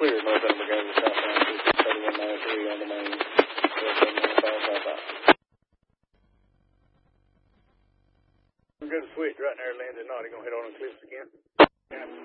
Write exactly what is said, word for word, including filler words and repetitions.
clear north end of Montgomery, southbound, thirty-one ninety-three on the main. I'm going to switch right there, Lindsay. Not, he going to hit on the cliffs again.